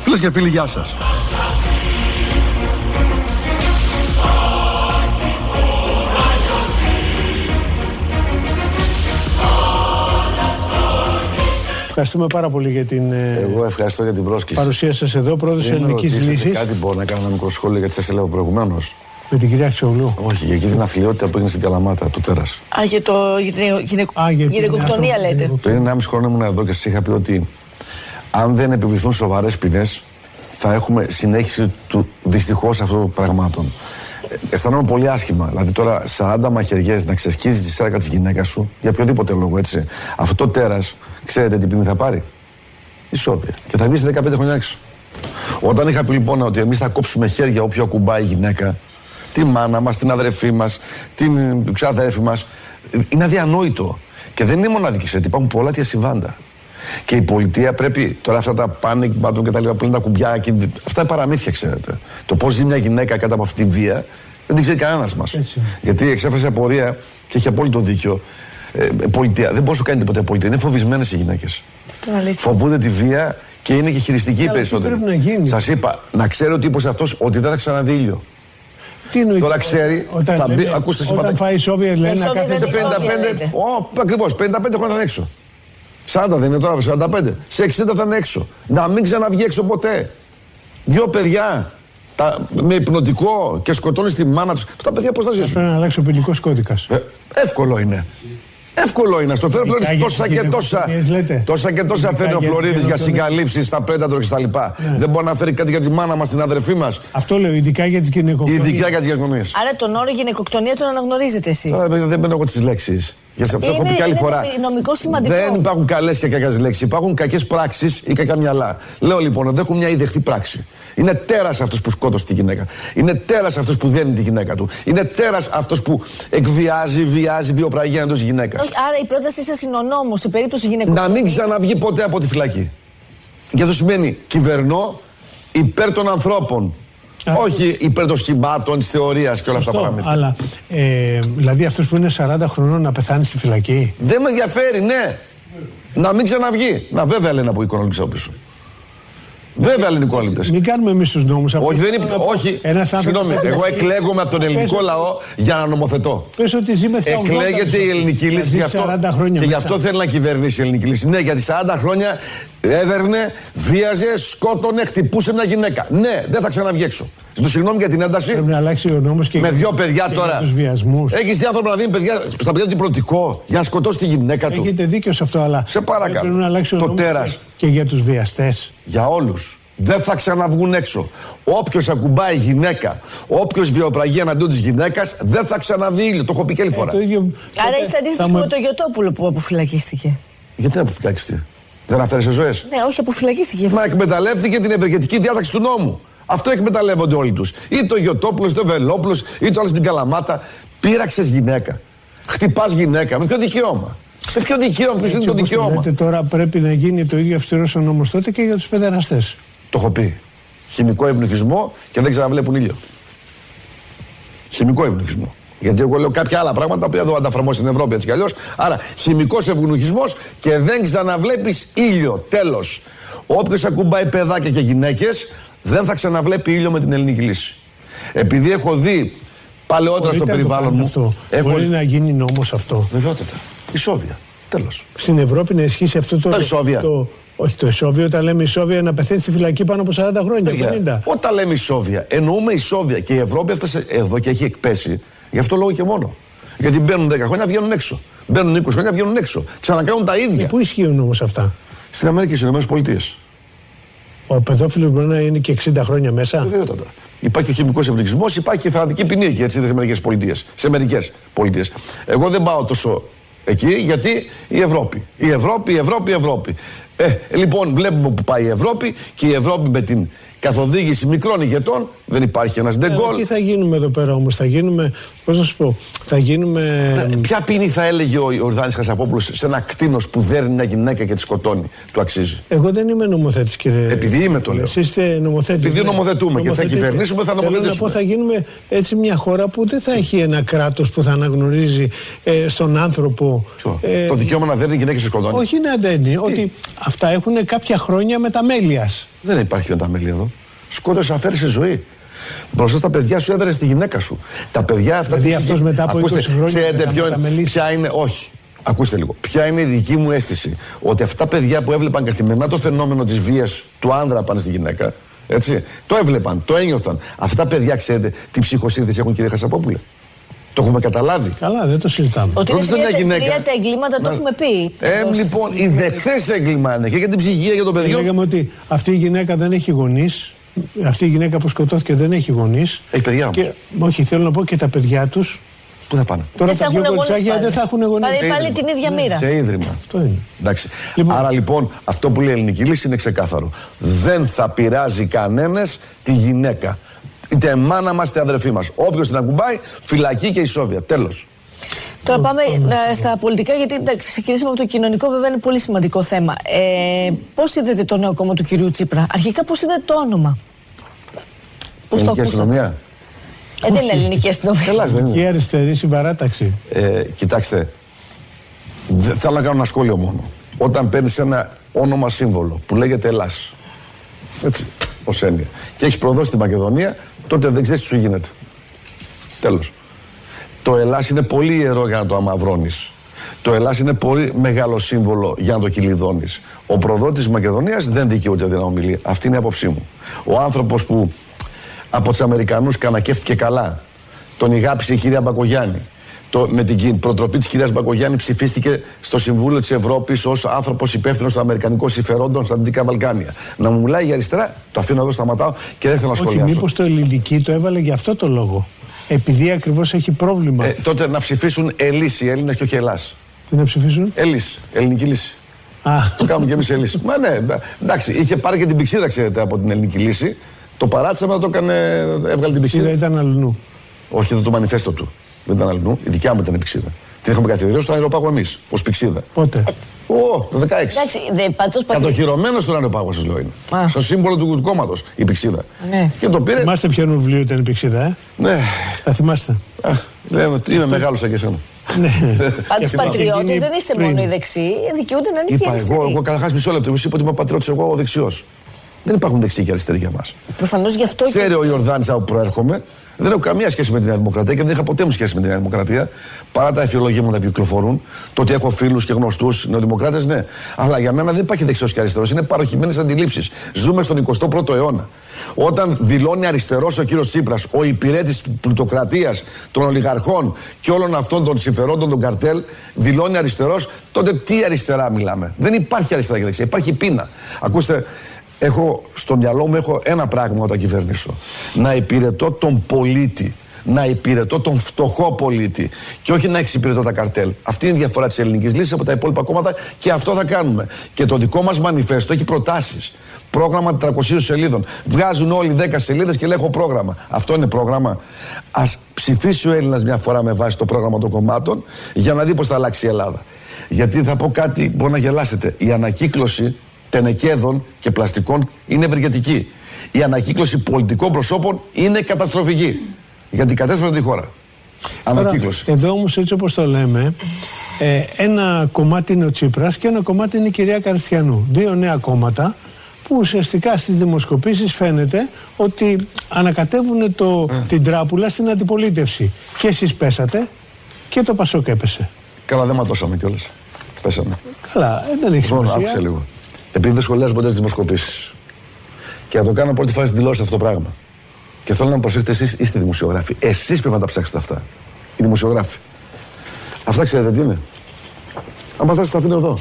Φίλες και φίλοι, γεια σας. Ευχαριστούμε πάρα πολύ για την Εγώ ευχαριστώ για την πρόσκληση. παρουσία σας εδώ, πρόεδρος της Ελληνικής Λύσης. Κάτι μπορώ να κάνω ένα μικρό σχόλιο γιατί σας έλεγα προηγουμένως. Με την κυρία Αξιογλου. Όχι, για την αθλειότητα που έγινε στην Καλαμάτα, του τέρας. Για την γυναικοκτονία λέτε. Πριν 1,5 χρόνο ήμουν εδώ και σας είχα πει ότι αν δεν επιβληθούν σοβαρές ποινές, θα έχουμε συνέχιση του δυστυχώς αυτών των πραγμάτων. Αισθάνομαι πολύ άσχημα. Δηλαδή τώρα 40 μαχαιριές να ξεσκίζεις τη σάρκα της γυναίκας σου για οποιοδήποτε λόγο, έτσι. Αυτό το τέρας, ξέρετε τι ποινή θα πάρει? Ισόβια. Και θα βγει σε 15 χρόνια έξω. Όταν είχα πει λοιπόν ότι εμείς θα κόψουμε χέρια όποιο ακουμπάει η γυναίκα, τη μάνα μας, την αδερφή μας, την ξαδέρφη μας, είναι αδιανόητο. Και δεν είναι μοναδική, ξέρετε, υπάρχουν πολλά τέτοια συμβάντα. Και η πολιτεία πρέπει, τώρα αυτά τα panic button και τα λοιπά που λένε τα κουμπιά, και αυτά είναι παραμύθια, ξέρετε. Το πώς ζει μια γυναίκα κάτω από αυτή τη βία δεν την ξέρει κανένας μας. Γιατί εξέφρασε απορία και έχει απόλυτο δίκιο. Πολιτεία, δεν μπορεί να κάνει τίποτα πολιτεία. Είναι φοβισμένες οι γυναίκες. Φοβούνται τη βία και είναι και χειριστικοί οι περισσότεροι. Σας είπα, να ξέρει ο τύπος αυτός ότι δεν θα ξαναδεί ήλιο. Τώρα ξέρει, θα μπει, ακούστε όταν φάει Σόβια, λέει να κάθεται σε 55. Ακριβώς, 55 χρόνια θα είναι έξω. 40 δεν είναι τώρα, 45. Σε 60 θα είναι έξω. Να μην ξαναβγεί έξω ποτέ. 2 παιδιά με υπνοτικό και σκοτώνει τη μάνα τους. Αυτά τα παιδιά πώς θα ζήσουν? Πρέπει να αλλάξει ο ποινικός κώδικας. Εύκολο είναι. Εύκολο είναι. Στο φέρνει τόσα και τόσα φέρνει ο Φλωρίδης για συγκαλύψεις στα Πρέντατρο και στα λοιπά. Δεν μπορεί να φέρει κάτι για τη μάνα μας, την αδερφή μας. Αυτό λέω, ειδικά για τις γυναικοκτονίες. Ειδικά για τις γυναικοκτονίες. Άρα τον όρο γυναικοκτονία τον αναγνωρίζετε εσείς? Δεν μπαίνω εγώ τις λέξεις. Για αυτό έχω πει και άλλη φορά. Νομικό σημαντικό. Δεν υπάρχουν καλές και κακές λέξεις. Υπάρχουν κακές πράξεις ή κακά μυαλά. Λέω λοιπόν ότι έχουν μια ιδεχτή πράξη. Είναι τέρας αυτός που σκότωσε τη γυναίκα. Είναι τέρας αυτός που δένει τη γυναίκα του. Είναι τέρας αυτός που εκβιάζει, βιάζει, βιοπραγία εντός γυναίκας. Άρα η πρότασή σας είναι ο νόμος σε περίπτωση γυναικοκτονίας. Να μην ξαναβγεί ποτέ από τη φυλακή. Και αυτό σημαίνει κυβερνώ υπέρ των ανθρώπων. Όχι υπέρ των σχημάτων, της θεωρίας και όλα αυτά τα πράγματα. Αλλά δηλαδή αυτός που είναι 40 χρονών να πεθάνει στη φυλακή. Δεν με ενδιαφέρει, ναι. Να μην ξαναβγεί. Να βέβαια λένε από εικόνα λείψα πίσω. Βέβαια ελληνικόληπτες. Μην κάνουμε εμείς τους νόμους. Όχι, δεν είναι. Όχι. Συγγνώμη, εγώ εκλέγομαι από τον ελληνικό λαό για να νομοθετώ. Πες ότι ζει μέχρι 80. Εκλέγεται η ελληνική λύση γι' αυτό. Και γι' αυτό θέλει να κυβερνήσει η ελληνική λύση. Ναι, γιατί 40 χρόνια έδερνε, βίαζε, σκότωνε, χτυπούσε μια γυναίκα. Ναι, δεν θα ξαναβγεί έξω. Ζητώ συγγνώμη για την ένταση. Πρέπει να αλλάξει ο νόμος και με 2 παιδιά τώρα. Τους βιασμούς. Έχεις δει άνθρωπο να δίνει στα παιδιά του υπηρετικό για να σκοτώσει τη γυναίκα του? Έχετε δίκιο σε αυτό, αλλά σε παρακαλώ. πρέπει να αλλάξει ο νόμος τέρας. Και για τους βιαστές. Για όλους. Δεν θα ξαναβγούν έξω. Όποιος ακουμπάει γυναίκα, όποιος βιοπραγεί εναντίον της γυναίκας, δεν θα ξαναδεί ήλιο. Το έχω πει και άλλη φορά. Άρα είστε αντίθετοι με το Γιωτόπουλο που αποφυλακίστηκε? Γιατί να αποφυλακιστεί? Δεν αφαίρεσε ζωές? Ναι, όχι, αποφυλακίστηκε. Μα εκμεταλλεύτηκε την ευεργετική διάταξη του νόμου. Αυτό εκμεταλλεύονται όλοι τους. Ή το Γιωτόπουλος, ή το Βελόπουλος, ή το άλλο στην Καλαμάτα. Πείραξες γυναίκα. Χτυπάς γυναίκα. Με ποιο δικαίωμα? Με ποιο δικαίωμα? Ποιος είναι το δικαίωμα? Λέτε, τώρα πρέπει να γίνει το ίδιο αυστηρός ο νόμος τότε και για τους παιδεραστές. Το έχω πει. Χημικό ευνοχισμό και δεν ξαναβλέπουν ήλιο. Χημικό ευνοχισμό. Γιατί εγώ λέω κάποια άλλα πράγματα που εδώ ανταφραμώ στην Ευρώπη έτσι κι αλλιώς. Άρα, χημικός ευνοχισμός και δεν ξαναβλέπεις ήλιο. Τέλος. Όποιος ακουμπάει παιδάκια και γυναίκες δεν θα ξαναβλέπει ήλιο με την ελληνική λύση. Επειδή έχω δει παλαιότερα στο περιβάλλον μου. Αυτό. Μπορεί να γίνει νόμος αυτό? Βεβαιότητα. Ισόβια. Τέλος. Στην Ευρώπη να ισχύσει αυτό το. Ισόβια. Όχι το ισόβιο, όταν λέμε ισόβια να πεθαίνει στη φυλακή πάνω από 40 χρόνια. 50. Όταν λέμε ισόβια, εννοούμε ισόβια. Και η Ευρώπη έφτασε εδώ και έχει εκπέσει. Γι' αυτό λόγο και μόνο. Γιατί μπαίνουν 10 χρόνια, βγαίνουν έξω. Μπαίνουν 20 χρόνια, βγαίνουν έξω. Ξανακάνουν τα ίδια. Πού ισχύουν όμως αυτά? Στην Αμερική και στις ΗΠΑ. Ο παιδόφιλος μπορεί να είναι και 60 χρόνια μέσα. Βεβαιότατα. Υπάρχει ο χημικός ευνοχισμός, υπάρχει και η θανατική ποινή εκεί, έτσι, σε μερικές πολιτείες. Εγώ δεν πάω τόσο εκεί, γιατί η Ευρώπη. Η Ευρώπη. Λοιπόν, βλέπουμε που πάει η Ευρώπη και η Ευρώπη με την καθοδήγηση μικρών ηγετών, δεν υπάρχει ένας ντεγκόλ. Τι θα γίνουμε εδώ πέρα όμως, θα γίνουμε, πώς να σου πω, θα γίνουμε... Ποια ποινή θα έλεγε ο Ιορδάνης Χασαπόπουλος σε ένα κτήνος που δέρνει μια γυναίκα και τη σκοτώνει? Του αξίζει? Εγώ δεν είμαι νομοθέτης, κύριε. Επειδή είμαι, το λέω. Εσείς είστε νομοθέτης. Επειδή νομοθετούμε και θα κυβερνήσουμε, θα νομοθετήσουμε. Θέλω να πω, θα γίνουμε έτσι μια χώρα που δεν θα έχει ένα κράτος που θα αναγνωρίζει στον άνθρωπο. Το δικαίωμα να δέρνει γυναίκες και σκοτώνει. Όχι να δέρνει, ότι αυτά έχουν κάποια χρόνια μεταμέλειας. Δεν υπάρχει μεταμέλεια εδώ. Σκότωσε, αφαίρεσε ζωή. Μπροστά στα παιδιά σου έδερε τη γυναίκα σου. Τα παιδιά αυτά. Δηλαδή αυτός μετά από 20 χρόνια. Ξέρετε ποια είναι. Όχι. Ακούστε λίγο. Ποια είναι η δική μου αίσθηση? Ότι αυτά τα παιδιά που έβλεπαν καθημερινά το φαινόμενο της βίας του άνδρα πάνω στη γυναίκα. Έτσι. Το έβλεπαν, το ένιωθαν. Αυτά τα παιδιά, ξέρετε τι ψυχοσύνθεση έχουν, κύριε Χασαπόπουλε? Το έχουμε καταλάβει. Καλά, δεν το συζητάμε. Ότι είναι τρία τα εγκλήματα, το έχουμε πει. Λοιπόν, η δεχθές έγκλημα είναι και για την ψυχία για το παιδί. Λέγαμε ότι αυτή η γυναίκα δεν έχει γονείς. Αυτή η γυναίκα που σκοτώθηκε δεν έχει γονείς. Έχει παιδιά όμως. Όχι, θέλω να πω και τα παιδιά τους. Πού θα πάνε? Τώρα τα δύο κοριτσάκια δεν θα έχουν γονείς. Πάλι την ίδια μοίρα. Σε ίδρυμα. Αυτό είναι. Εντάξει. Άρα λοιπόν αυτό που λέει η ελληνική λύση είναι ξεκάθαρο. Δεν θα πειράζει κανένας τη γυναίκα. Είτε μάνα μας είτε αδερφή μας. Όποιος την ακουμπάει, φυλακή και ισόβια. Τέλος. Τώρα πάμε στα πολιτικά, γιατί ξεκινήσαμε από το κοινωνικό, βέβαια είναι πολύ σημαντικό θέμα. Πώς είδατε το νέο κόμμα του κυρίου Τσίπρα? Αρχικά πώς είδατε το όνομα? Πώς το ακούσατε? Δεν είναι ελληνική αστυνομία. Ελλάς δεν είναι. Και αριστερή συμπαράταξη. Κοιτάξτε, θέλω να κάνω ένα σχόλιο μόνο. Όταν παίρνεις ένα όνομα σύμβολο που λέγεται Ελλάς, έτσι, ως έννοια, και έχεις προδώσει τη Μακεδονία, τότε δεν ξέρεις τι σου γίνεται. Τέλος. Το Ελλάς είναι πολύ ιερό για να το αμαυρώνεις. Το Ελλάς είναι πολύ μεγάλο σύμβολο για να το κυλιδώνεις. Ο προδότης της Μακεδονίας δεν δικαιούται να ομιλεί. Αυτή είναι η άποψή μου. Ο άνθρωπος που από τους Αμερικανούς κανακεύτηκε καλά, τον ηγάπησε η κυρία Μπακογιάννη. Με την προτροπή της κυρίας Μπακογιάννη ψηφίστηκε στο Συμβούλιο της Ευρώπης ως άνθρωπος υπεύθυνος των αμερικανικών συμφερόντων στα Δυτικά Βαλκάνια. Να μου μιλάει για αριστερά, το αφήνω εδώ, σταματάω και δεν θέλω να σχολιάσω. Όχι, μήπως το ελληνική το έβαλε για αυτό το λόγο? Επειδή ακριβώς έχει πρόβλημα. Τότε να ψηφίσουν Ελλάς οι Έλληνες και όχι Ελλάς. Τι να ψηφίσουν? Ελλάς, ελληνική λύση. Το κάνουμε κι εμείς Ελλάς. Μα ναι, εντάξει, είχε πάρει και την πηξίδα, ξέρετε, από την ελληνική λύση. Το παράτησαμε, το έκανε, έβγαλε την πηξίδα. Ήταν αλλού. Όχι, ήταν το μανιφέστο του. Δεν ήταν αλλού. Η δικιά μου ήταν η πηξίδα. Την είχαμε καθιερώσει στον αεροπάγο εμείς, ως πηξίδα. Πότε? Το 16. Κατοχυρωμένο στον αεροπάγο, σας λέω είναι. Στο σύμβολο του κόμματος, η πηξίδα. Ναι. Και το πήρε. Θυμάστε ποιο βιβλίο ήταν η πηξίδα, Ναι. Θα θυμάστε. Λέμε ότι είμαι μεγάλος σαν και εσένα. Πάντως πατριώτες δεν είστε μόνο οι δεξιοί, δικαιούνται να είναι και οι αριστεροί. Εγώ καταρχάς μισό λεπτό. Είπα ότι είμαι πατριώτης, εγώ ο δεξιός. Δεν υπάρχουν δεξιοί και αριστεροί για μας. Προφανώς γι' αυτό. Ξέρει ο Ιορδάνης από που προέρχομαι. Δεν έχω καμία σχέση με τη Νέα Δημοκρατία και δεν είχα ποτέ μου σχέση με τη Νέα Δημοκρατία. Παρά τα εφιολογήματα που κυκλοφορούν, το ότι έχω φίλους και γνωστούς νεοδημοκράτες, ναι. Αλλά για μένα δεν υπάρχει δεξιός και αριστερός. Είναι παροχημένες αντιλήψεις. Ζούμε στον 21ο αιώνα. Όταν δηλώνει αριστερός ο κύριος Τσίπρας, ο υπηρέτης της πλουτοκρατίας, των ολιγαρχών και όλων αυτών των συμφερόντων των καρτέλ, δηλώνει αριστερός, τότε τι αριστερά μιλάμε? Δεν υπάρχει αριστερά και δεξιά. Υπάρχει πείνα. Ακούστε. Στο μυαλό μου έχω ένα πράγμα όταν κυβερνήσω. Να υπηρετώ τον πολίτη. Να υπηρετώ τον φτωχό πολίτη. Και όχι να εξυπηρετώ τα καρτέλ. Αυτή είναι η διαφορά της ελληνικής λύσης από τα υπόλοιπα κόμματα και αυτό θα κάνουμε. Και το δικό μας μανιφέστο έχει προτάσεις. Πρόγραμμα 400 σελίδων. Βγάζουν όλοι 10 σελίδες και λέει έχω πρόγραμμα. Αυτό είναι πρόγραμμα? Ας ψηφίσει ο Έλληνας μια φορά με βάση το πρόγραμμα των κομμάτων για να δει πώς θα αλλάξει η Ελλάδα. Γιατί θα πω κάτι, μπορεί να γελάσετε. Η ανακύκλωση τενεκέδων και πλαστικών είναι ευεργετική. Η ανακύκλωση πολιτικών προσώπων είναι καταστροφική. Γιατί κατέστρεψε τη χώρα. Ανακύκλωση. Εδώ όμως, έτσι όπως το λέμε, ένα κομμάτι είναι ο Τσίπρας και ένα κομμάτι είναι η κυρία Καριστιανού. Δύο νέα κόμματα που ουσιαστικά στις δημοσκοπήσεις φαίνεται ότι ανακατεύουν την τράπουλα στην αντιπολίτευση. Και εσείς πέσατε και το Πασόκ έπεσε. Καλά, δεν ματώσαμε κιόλας. Πέσαμε. Καλά, δεν έχει σημασία. Άκουσε λίγο. Επειδή δεν σχολιάζω ποτέ τις δημοσκοπήσεις. Και να το κάνω πρώτη φορά στην τηλεόραση αυτό το πράγμα. Και θέλω να προσέχετε, εσείς είστε δημοσιογράφοι. Εσείς πρέπει να τα ψάξετε αυτά. Οι δημοσιογράφοι. Αυτά ξέρετε τι είναι? Αν θα σας τα αφήνω εδώ.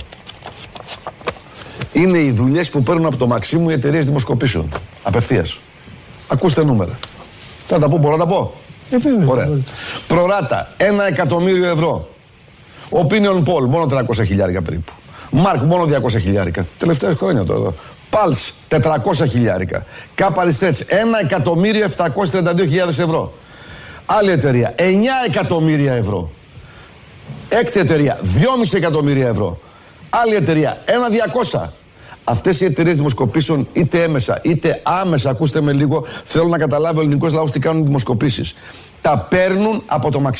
Είναι οι δουλειές που παίρνουν από το Μαξίμου οι εταιρείες δημοσκοπήσεων. Απευθείας. Ακούστε νούμερα. Θα τα πω, μπορώ να τα πω? Ωραία. Προράτα, 1 εκατομμύριο ευρώ. Opinion Poll, μόνο 300 χιλιάρικα περίπου. Μάρκ, μόνο 200 χιλιάρικα. Τελευταία χρόνια τώρα εδώ. Πάλς, 400 χιλιάρικα. Κάπα Ριστρέτς, 1.732.000 ευρώ. Άλλη εταιρεία, 9 εκατομμύρια ευρώ. Έκτη εταιρεία, 2,5 εκατομμύρια ευρώ. Άλλη εταιρεία, 1.200. Αυτές οι εταιρείες δημοσκοπήσεων, είτε έμεσα είτε άμεσα, ακούστε με λίγο, θέλω να καταλάβει ο ελληνικός λαός τι κάνουν δημοσκοπήσεις. Τα παίρνουν από το Μαξίμου.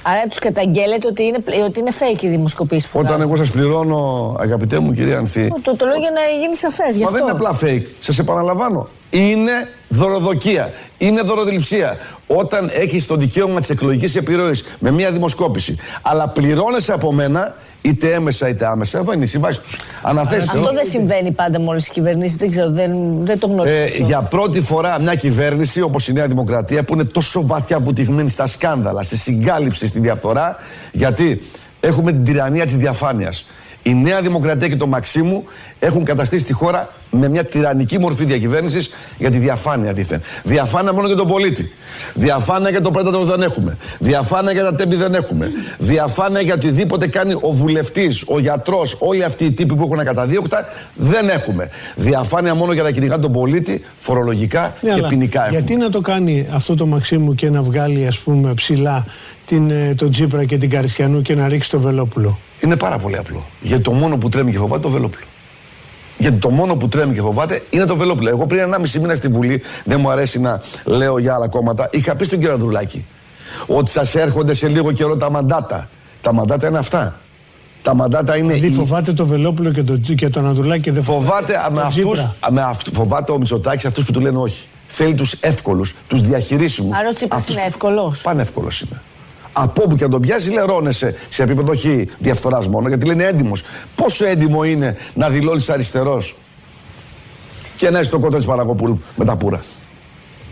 Άρα τους καταγγέλλετε ότι είναι fake οι δημοσκοπήσεις που Όταν βγάζουν. εγώ σας πληρώνω, αγαπητέ μου κυρία Ανθή. Το λέω για να γίνει σαφές. Μα δεν είναι απλά fake. Σας επαναλαμβάνω. Είναι δωροδοκία. Είναι δωροδιληψία. Όταν έχεις το δικαίωμα της εκλογικής επιρροής με μια δημοσκόπηση, αλλά πληρώνεσαι από μένα, είτε έμεσα είτε άμεσα, εδώ είναι η συμβάση τους. Αναθέσεις. Αυτό δεν συμβαίνει πάντα με όλες τις κυβερνήσεις. Δεν ξέρω, δεν το γνωρίζω. Για πρώτη φορά μια κυβέρνηση όπως η Νέα Δημοκρατία, που είναι τόσο βαθιά βουτυγμένη στα σκάνδαλα, στη συγκάλυψη, στη διαφθορά, γιατί έχουμε την τυραννία της διαφάνειας. Η Νέα Δημοκρατία και το Μαξίμου έχουν καταστήσει τη χώρα με μια τυραννική μορφή διακυβέρνησης για τη διαφάνεια δήθεν. Διαφάνεια μόνο για τον πολίτη. Διαφάνεια για το πρέτατο δεν έχουμε. Διαφάνεια για τα τέμπη δεν έχουμε. Διαφάνεια για οτιδήποτε κάνει ο βουλευτής, ο γιατρός, όλοι αυτοί οι τύποι που έχουν ακαταδίωκτα δεν έχουμε. Διαφάνεια μόνο για να κυνηγάνε τον πολίτη, φορολογικά και ποινικά έχουμε. Γιατί να το κάνει αυτό το Μαξίμου και να βγάλει, ας πούμε, ψηλά τον Τσίπρα και την Καριστιανού και να ρίξει το Βελόπουλο? Είναι πάρα πολύ απλό. Γιατί το μόνο που τρέμει και φοβάται το Βελόπουλο. Γιατί το μόνο που τρέμει και φοβάται είναι το Βελόπουλο. Εγώ πριν 1,5 μήνα στη Βουλή, δεν μου αρέσει να λέω για άλλα κόμματα, είχα πει στον κύριο Ανδρουλάκη ότι σας έρχονται σε λίγο καιρό τα μαντάτα. Τα μαντάτα είναι αυτά. Τα μαντάτα είναι. Δηλαδή φοβάται το Βελόπουλο και τον Ανδρουλάκη και δεν φοβάται φοβάται ο Μητσοτάκης αυτούς που του λένε όχι. Θέλει τους εύκολους, τους διαχειρίσιμους. Άρα ο Τσίπρας είναι εύκολος. Πανεύκολος είναι. Από όπου και αν τον πιάσει, λερώνεσαι σε επίπεδο όχι διαφθοράς μόνο, γιατί λένε έντιμος. Πόσο έντιμο είναι να δηλώνεις αριστερός και να είσαι στο κότο της Παραγωπούλου με τα πουρα.